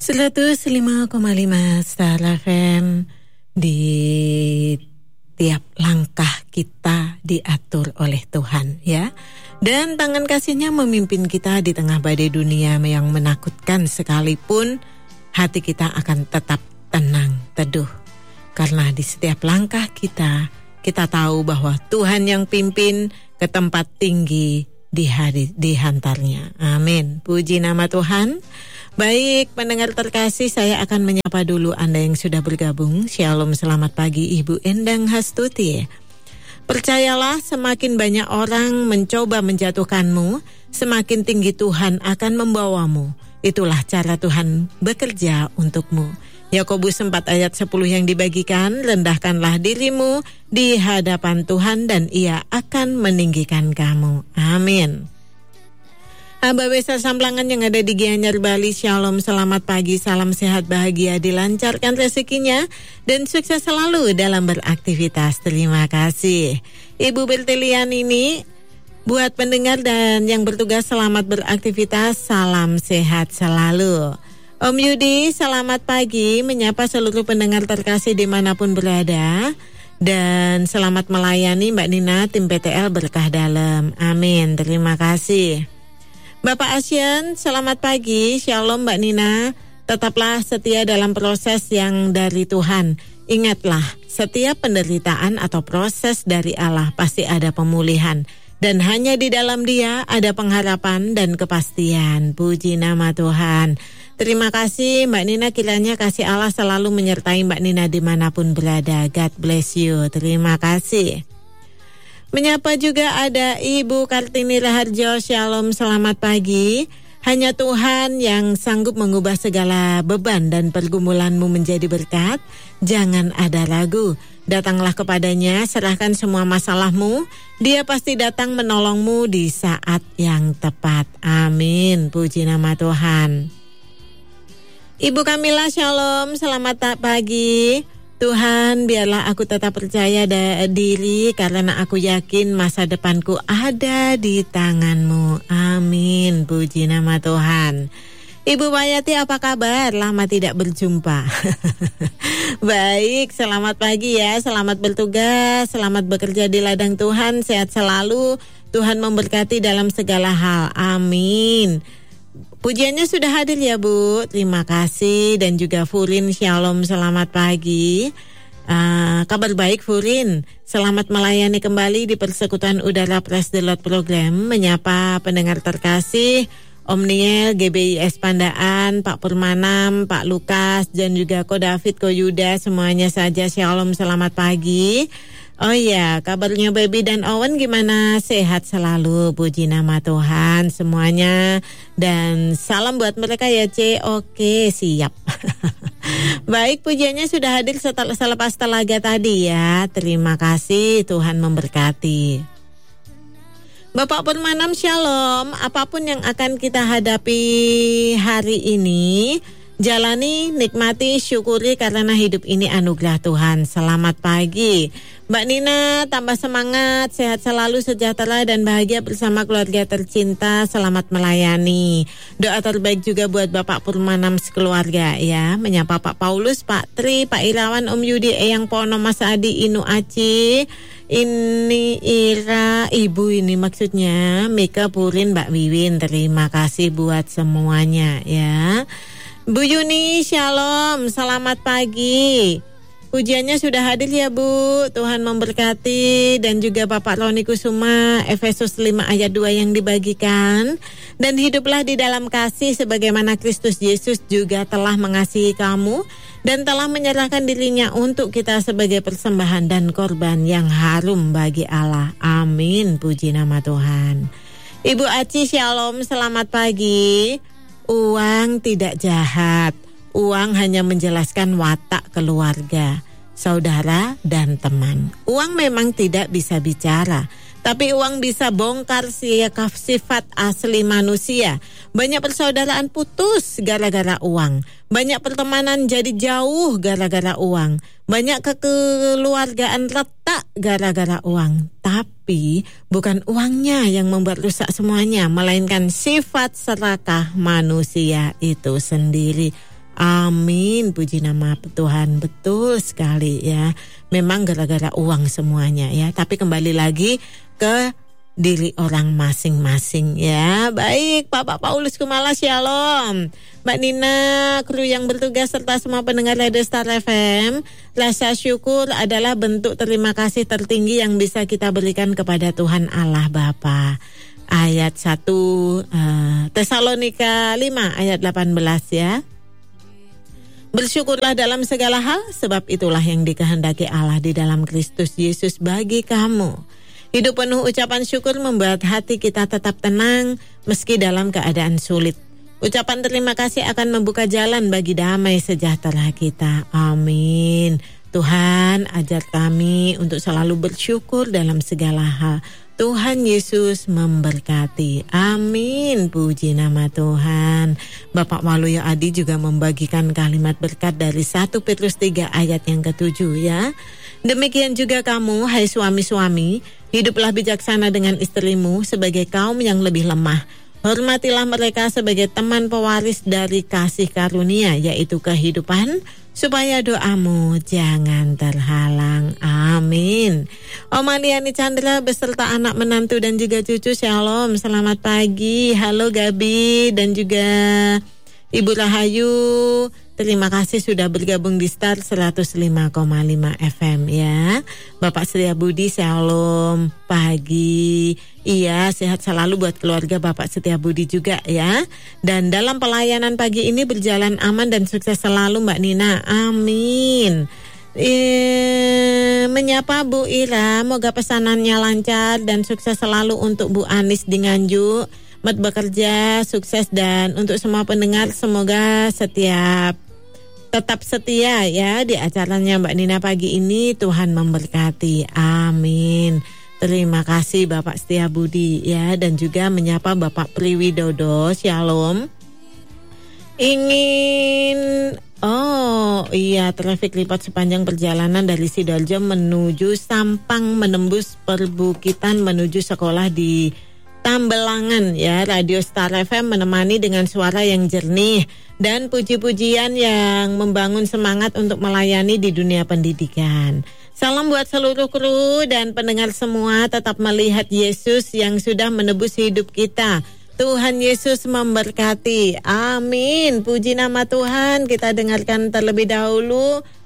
105,5 Star FM. Di tiap langkah kita diatur oleh Tuhan, ya. Dan tangan kasih-Nya memimpin kita di tengah badai dunia yang menakutkan sekalipun, hati kita akan tetap tenang, teduh. Karena di setiap langkah kita tahu bahwa Tuhan yang pimpin ke tempat tinggi dihantarnya. Amin. Puji nama Tuhan. Baik, pendengar terkasih, saya akan menyapa dulu Anda yang sudah bergabung. Shalom, selamat pagi Ibu Endang Hastuti. Percayalah, semakin banyak orang mencoba menjatuhkanmu, semakin tinggi Tuhan akan membawamu. Itulah cara Tuhan bekerja untukmu. Yakobus 4 ayat 10 yang dibagikan, rendahkanlah dirimu di hadapan Tuhan dan Ia akan meninggikan kamu. Amin. Abah Besar Samplangan yang ada di Gianyar, Bali, shalom, selamat pagi, salam sehat, bahagia, dilancarkan rezekinya, dan sukses selalu dalam beraktivitas. Terima kasih. Ibu Bertelian ini, buat pendengar dan yang bertugas selamat beraktivitas, salam sehat selalu. Om Yudi, selamat pagi, menyapa seluruh pendengar terkasih dimanapun berada. Dan selamat melayani Mbak Nina, tim PTL Berkah Dalam. Amin, terima kasih. Bapak Asien, selamat pagi, shalom Mbak Nina. Tetaplah setia dalam proses yang dari Tuhan. Ingatlah, setiap penderitaan atau proses dari Allah pasti ada pemulihan. Dan hanya di dalam Dia ada pengharapan dan kepastian. Puji nama Tuhan. Terima kasih Mbak Nina, kiranya kasih Allah selalu menyertai Mbak Nina dimanapun berada. God bless you, terima kasih. Menyapa juga ada Ibu Kartini Raharjo, shalom, selamat pagi. Hanya Tuhan yang sanggup mengubah segala beban dan pergumulanmu menjadi berkat. Jangan ada ragu, datanglah kepadanya, serahkan semua masalahmu. Dia pasti datang menolongmu di saat yang tepat. Amin, puji nama Tuhan. Ibu Kamila, shalom, selamat pagi. Tuhan, biarlah aku tetap percaya diri karena aku yakin masa depanku ada di tangan-Mu. Amin, puji nama Tuhan. Ibu Wayati, apa kabar? Lama tidak berjumpa. Baik, selamat pagi ya, selamat bertugas, selamat bekerja di ladang Tuhan, sehat selalu, Tuhan memberkati dalam segala hal. Amin. Pujiannya sudah hadir ya Bu, terima kasih. Dan juga Furin, shalom, selamat pagi. Kabar baik Furin, selamat melayani kembali di persekutuan udara Praise the Lord program. Menyapa pendengar terkasih, Om Niel, GBIS Pandaan, Pak Purmanam, Pak Lukas, dan juga Ko David, Ko Yuda, semuanya saja shalom, selamat pagi. Oh iya, kabarnya Baby dan Owen gimana? Sehat selalu, puji nama Tuhan semuanya. Dan salam buat mereka ya C. Oke, siap. Baik, pujiannya sudah hadir selepas telaga tadi ya. Terima kasih, Tuhan memberkati. Bapak Purmanam, shalom. Apapun yang akan kita hadapi hari ini, jalani, nikmati, syukuri karena hidup ini anugerah Tuhan. Selamat pagi. Mbak Nina, tambah semangat, sehat selalu, sejahtera dan bahagia bersama keluarga tercinta. Selamat melayani. Doa terbaik juga buat Bapak Purmanam sekeluarga ya. Menyapa Pak Paulus, Pak Tri, Pak Irawan, Om Yudi, Eyang Pono, Mas Adi, Inu Aci. Ini Ira, Ibu ini maksudnya, Mika, Purin, Mbak Wiwin. Terima kasih buat semuanya ya. Bu Yuni, shalom, selamat pagi. Ujiannya sudah hadir ya Bu, Tuhan memberkati. Dan juga Bapak Roni Kusuma, Efesus 5 ayat 2 yang dibagikan. Dan hiduplah di dalam kasih sebagaimana Kristus Yesus juga telah mengasihi kamu dan telah menyerahkan dirinya untuk kita sebagai persembahan dan korban yang harum bagi Allah. Amin, puji nama Tuhan. Ibu Aci, shalom, selamat pagi. Uang tidak jahat. Uang hanya menjelaskan watak keluarga, saudara, dan teman. Uang memang tidak bisa bicara, tapi uang bisa bongkar sifat asli manusia. Banyak persaudaraan putus gara-gara uang. Banyak pertemanan jadi jauh gara-gara uang. Banyak kekeluargaan retak gara-gara uang. Tapi bukan uangnya yang membuat rusak semuanya, melainkan sifat serakah manusia itu sendiri. Amin, puji nama Tuhan. Betul sekali ya. Memang gara-gara uang semuanya ya. Tapi kembali lagi ke diri orang masing-masing ya. Baik, Bapak Paulus Kumala, shalom. Mbak Nina, kru yang bertugas serta semua pendengar Radio Star FM, rasa syukur adalah bentuk terima kasih tertinggi yang bisa kita berikan kepada Tuhan Allah Bapa. Ayat 1 Tesalonika 5 ayat 18 ya. Bersyukurlah dalam segala hal, sebab itulah yang dikehendaki Allah di dalam Kristus Yesus bagi kamu. Hidup penuh ucapan syukur membuat hati kita tetap tenang meski dalam keadaan sulit. Ucapan terima kasih akan membuka jalan bagi damai sejahtera kita. Amin. Tuhan, ajar kami untuk selalu bersyukur dalam segala hal. Tuhan Yesus memberkati. Amin. Puji nama Tuhan. Bapak Waluyo Adi juga membagikan kalimat berkat dari 1 Petrus 3 ayat yang ke-7 ya. Demikian juga kamu, hai suami-suami, hiduplah bijaksana dengan istrimu sebagai kaum yang lebih lemah. Hormatilah mereka sebagai teman pewaris dari kasih karunia, yaitu kehidupan, supaya doamu jangan terhalang. Amin. Om Aliani Chandra beserta anak menantu dan juga cucu, shalom, selamat pagi. Halo Gabi dan juga Ibu Rahayu. Terima kasih sudah bergabung di Star 105,5 FM ya. Bapak Setia Budi, shalom pagi. Iya, sehat selalu buat keluarga Bapak Setia Budi juga ya. Dan dalam pelayanan pagi ini berjalan aman dan sukses selalu Mbak Nina. Amin. Menyapa Bu Ira, moga pesanannya lancar dan sukses selalu untuk Bu Anis di Nganjuk. Mat bekerja, sukses, dan untuk semua pendengar semoga tetap setia ya di acaranya Mbak Nina pagi ini. Tuhan memberkati. Amin. Terima kasih Bapak Setia Budi ya, dan juga menyapa Bapak Priwidodo, shalom. Traffic report sepanjang perjalanan dari Sidoarjo menuju Sampang menembus perbukitan menuju sekolah di Tambelangan ya. Radio Star FM menemani dengan suara yang jernih dan puji-pujian yang membangun semangat untuk melayani di dunia pendidikan. Salam buat seluruh kru dan pendengar semua, tetap melihat Yesus yang sudah menebus hidup kita. Tuhan Yesus memberkati. Amin. Puji nama Tuhan. Kita dengarkan terlebih dahulu